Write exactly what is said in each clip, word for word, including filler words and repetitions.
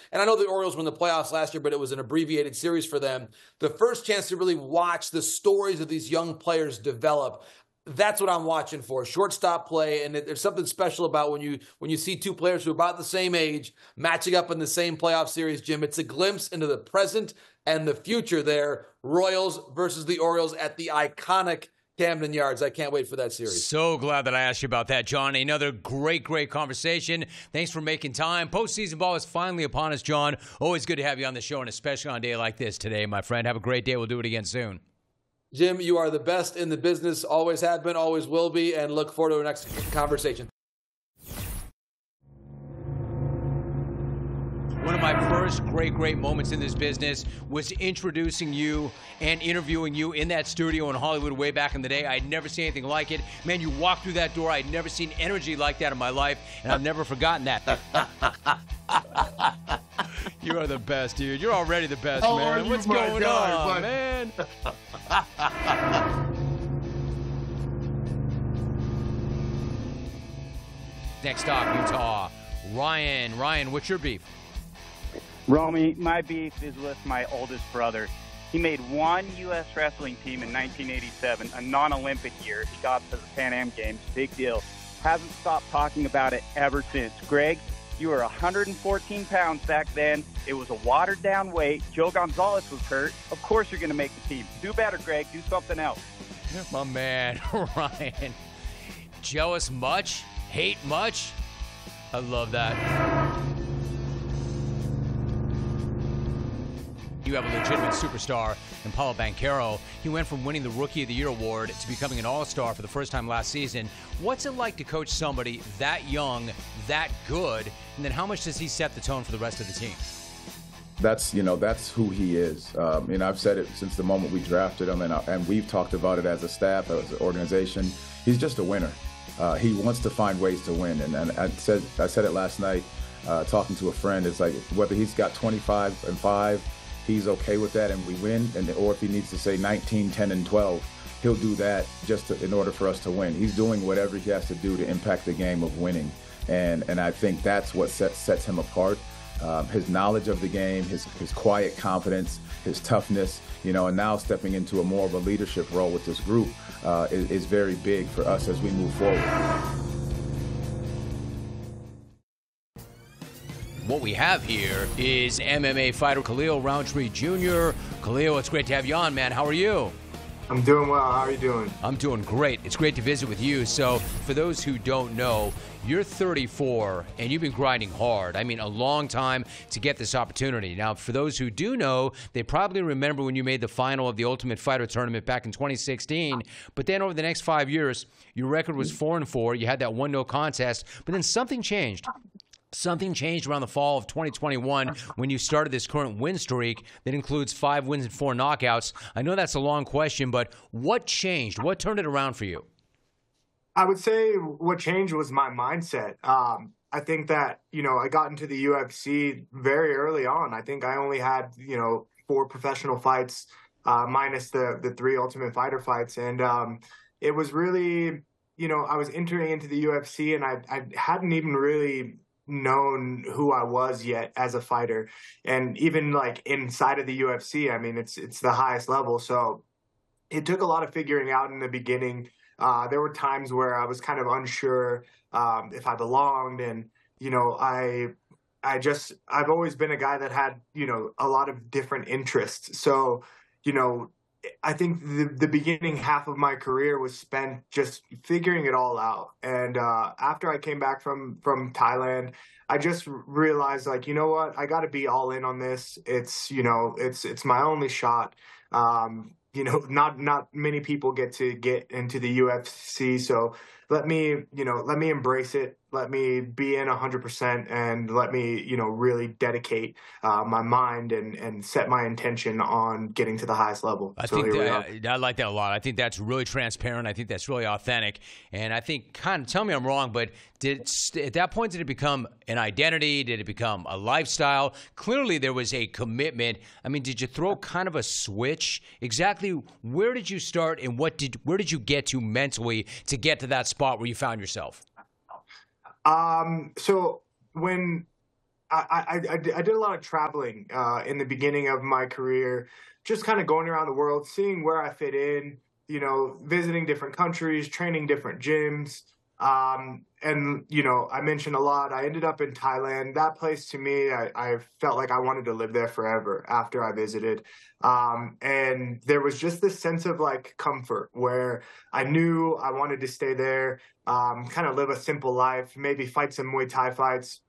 and I know the Orioles were in the playoffs last year, but it was an abbreviated series for them. The first chance to really watch the stories of these young players develop. That's what I'm watching for, shortstop play, and there's something special about when you when you see two players who are about the same age matching up in the same playoff series, Jim. It's a glimpse into the present and the future there. Royals versus the Orioles at the iconic Camden Yards. I can't wait for that series. So glad that I asked you about that, John. Another great, great conversation. Thanks for making time. Postseason ball is finally upon us, John. Always good to have you on the show, and especially on a day like this today, my friend. Have a great day. We'll do it again soon. Jim, you are the best in the business, always have been, always will be, and look forward to our next conversation. One of my first great, great moments in this business was introducing you and interviewing you in that studio in Hollywood way back in the day. I'd never seen anything like it. Man, you walked through that door. I'd never seen energy like that in my life, and I've never forgotten that. You are the best, dude. You're already the best, How man. are you, What's my going guy, on, but... man? Next up, Utah. Ryan. Ryan, what's your beef? Romy, my beef is with my oldest brother. He made one U S wrestling team in nineteen eighty-seven, a non-Olympic year. He got to the Pan Am Games. Big deal. Hasn't stopped talking about it ever since. Greg, you were one hundred fourteen pounds back then. It was a watered-down weight. Joe Gonzalez was hurt. Of course you're going to make the team. Do better, Greg. Do something else. My man, Ryan. Jealous much? Hate much? I love that. You have a legitimate superstar in Paulo Banchero. He went from winning the Rookie of the Year award to becoming an all-star for the first time last season. What's it like to coach somebody that young, that good, and then how much does he set the tone for the rest of the team? That's, you know, that's who he is. Um, and I've said it since the moment we drafted him, and, I, and we've talked about it as a staff, as an organization. He's just a winner. Uh, he wants to find ways to win. And, and I said I said it last night uh, talking to a friend. It's like whether he's got twenty-five and five, he's okay with that and we win, and or if he needs to say nineteen, ten, and twelve, he'll do that just to, in order for us to win. He's doing whatever he has to do to impact the game of winning, and and I think that's what sets sets him apart. Um, his knowledge of the game, his his quiet confidence, his toughness, you know, and now stepping into a more of a leadership role with this group uh, is, is very big for us as we move forward. What we have here is M M A fighter Khalil Rountree Junior Khalil, it's great to have you on, man. How are you? I'm doing well. How are you doing? I'm doing great. It's great to visit with you. So for those who don't know, you're thirty-four and you've been grinding hard. I mean, a long time to get this opportunity. Now, for those who do know, they probably remember when you made the final of the Ultimate Fighter tournament back in twenty sixteen. But then over the next five years, your record was four and four. You had that one no contest, but then something changed. Something changed around the fall of twenty twenty-one when you started this current win streak that includes five wins and four knockouts. I know that's a long question, but what changed? What turned it around for you? I would say what changed was my mindset. Um, I think that, you know, I got into the U F C very early on. I think I only had, you know, four professional fights uh, minus the, the three Ultimate Fighter fights. And um, it was really, you know, I was entering into the U F C and I, I hadn't even really known who I was yet as a fighter. And even like inside of the U F C, I mean, it's it's the highest level. So it took a lot of figuring out in the beginning. Uh, there were times where I was kind of unsure um, if I belonged. And, you know, I I just I've always been a guy that had, you know, a lot of different interests. So, you know, I think the, the beginning half of my career was spent just figuring it all out. And uh, after I came back from, from Thailand, I just realized, like, you know what, I got to be all in on this. It's, you know, it's it's my only shot. Um, you know, not not many people get to get into the U F C. So let me, you know, let me embrace it. Let me be in one hundred percent and let me, you know, really dedicate uh, my mind and, and set my intention on getting to the highest level. I so think that, I like that a lot. I think that's really transparent. I think that's really authentic. And I think, kind of, tell me I'm wrong, but did it, at that point, did it become an identity? Did it become a lifestyle? Clearly, there was a commitment. I mean, did you throw kind of a switch? Exactly where did you start and what did where did you get to mentally to get to that spot where you found yourself? Um, so when I, I, I did a lot of traveling uh, in the beginning of my career, just kind of going around the world, seeing where I fit in, you know, visiting different countries, training different gyms. Um, and, you know, I mentioned a lot. I ended up in Thailand. That place to me, I, I felt like I wanted to live there forever after I visited. Um, and there was just this sense of like comfort where I knew I wanted to stay there, um, kind of live a simple life, maybe fight some Muay Thai fights.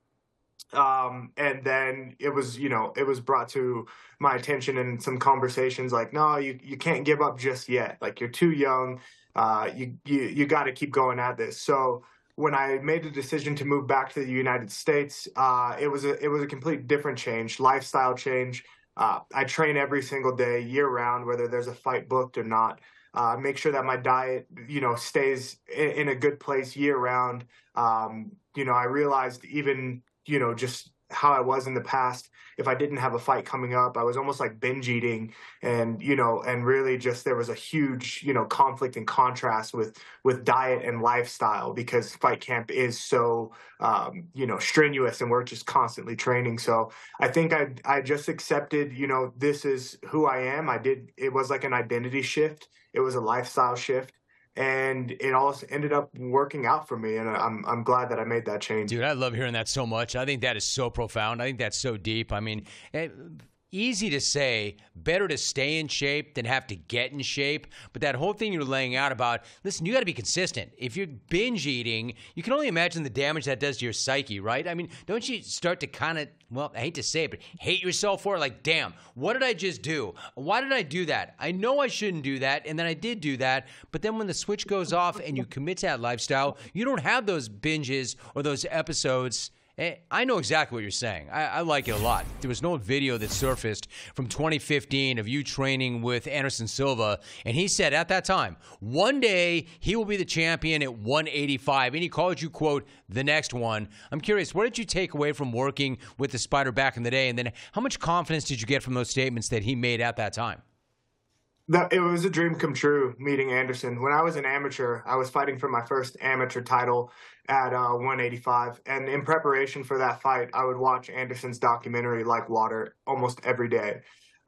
Um, and then it was, you know, it was brought to my attention in some conversations like, no, you, you can't give up just yet. Like you're too young. Uh, you, you, you got to keep going at this. So when I made the decision to move back to the United States, uh, it was a, it was a complete different change, lifestyle change. Uh, I train every single day year round, whether there's a fight booked or not. Uh, make sure that my diet, you know, stays in, in a good place year round. Um, you know, I realized even, you know, just how I was in the past. If I didn't have a fight coming up, I was almost like binge eating, and, you know, and really just there was a huge, you know, conflict and contrast with, with diet and lifestyle because fight camp is so, um, you know, strenuous and we're just constantly training. So I think I, I just accepted, you know, this is who I am. I did, it was like an identity shift. It was a lifestyle shift. And it all ended up working out for me, and I'm I'm glad that I made that change. Dude, I love hearing that so much. I think that is so profound. I think that's so deep. I mean, it, easy to say, better to stay in shape than have to get in shape. But that whole thing you're laying out about, listen, you got to be consistent. If you're binge eating, you can only imagine the damage that does to your psyche, right? I mean, don't you start to kind of, well, I hate to say it, but hate yourself for it? Like, damn, what did I just do? Why did I do that? I know I shouldn't do that, and then I did do that. But then when the switch goes off and you commit to that lifestyle, you don't have those binges or those episodes. I know exactly what you're saying. I, I like it a lot. There was an old video that surfaced from twenty fifteen of you training with Anderson Silva, and he said at that time, one day he will be the champion at one eighty-five, and he called you, quote, the next one. I'm curious, what did you take away from working with the Spider back in the day, and then how much confidence did you get from those statements that he made at that time? That it was a dream come true meeting Anderson. When I was an amateur, I was fighting for my first amateur title at uh, one eighty-five. And in preparation for that fight, I would watch Anderson's documentary Like Water almost every day.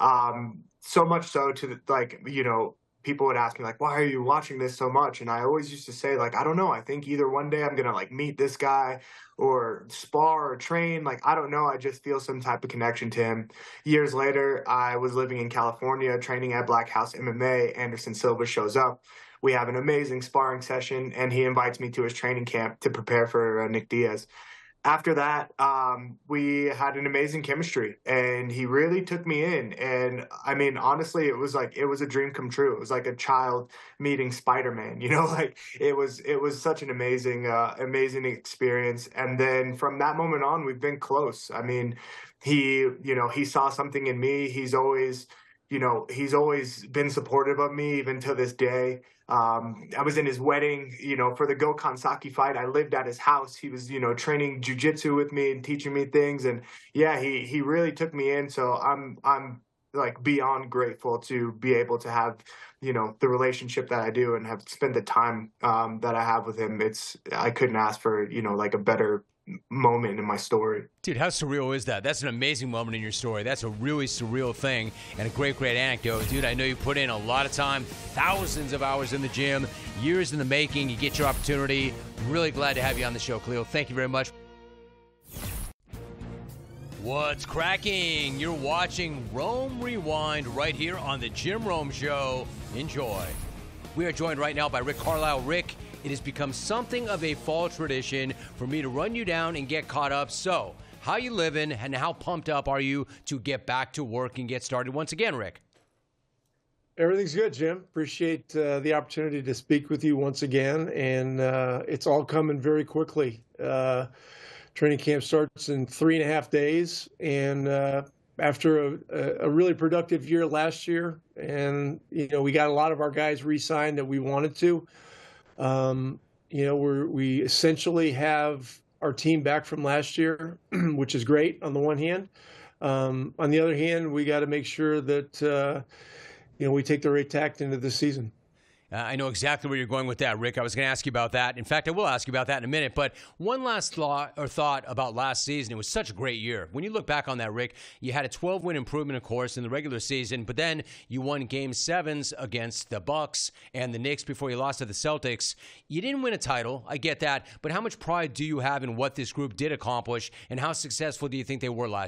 Um, so much so to the, like, you know, people would ask me like, why are you watching this so much? And I always used to say like, I don't know. I think either one day I'm going to like meet this guy or spar or train. Like, I don't know. I just feel some type of connection to him. Years later, I was living in California, training at Black House M M A. Anderson Silva shows up. We have an amazing sparring session, and he invites me to his training camp to prepare for uh, Nick Diaz. After that, um, we had an amazing chemistry, and he really took me in. And I mean, honestly, it was like, it was a dream come true. It was like a child meeting Spider-Man, you know, like it was, it was such an amazing, uh, amazing experience. And then from that moment on, we've been close. I mean, he, you know, he saw something in me. He's always, you know, he's always been supportive of me, even to this day. Um, I was in his wedding, you know, for the Gokhan Saki fight. I lived at his house. He was, you know, training jiu-jitsu with me and teaching me things. And yeah, he, he really took me in. So I'm, I'm like beyond grateful to be able to have, you know, the relationship that I do and have spent the time, um, that I have with him. It's, I couldn't ask for, you know, like a better moment in my story. Dude, how surreal is that? That's an amazing moment in your story. That's a really surreal thing and a great, great anecdote. Dude, I know you put in a lot of time, thousands of hours in the gym, years in the making. You get your opportunity. Really glad to have you on the show, Khalil. Thank you very much. What's cracking? You're watching Rome Rewind right here on the Jim Rome Show. Enjoy. We are joined right now by Rick Carlisle. Rick, it has become something of a fall tradition for me to run you down and get caught up. So, how you living and how pumped up are you to get back to work and get started once again, Rick? Everything's good, Jim. Appreciate uh, the opportunity to speak with you once again. And uh, it's all coming very quickly. Uh, training camp starts in three and a half days. And uh, after a, a really productive year last year, and, you know, we got a lot of our guys re-signed that we wanted to. Um, you know, we're, we essentially have our team back from last year, which is great on the one hand. Um, on the other hand, we got to make sure that, uh, you know, we take the right tact into the season. Uh, I know exactly where you're going with that, Rick. I was going to ask you about that. In fact, I will ask you about that in a minute. But one last thought or thought about last season. It was such a great year. When you look back on that, Rick, you had a twelve-win improvement, of course, in the regular season. But then you won Game Sevens against the Bucks and the Knicks before you lost to the Celtics. You didn't win a title. I get that. But how much pride do you have in what this group did accomplish, and how successful do you think they were last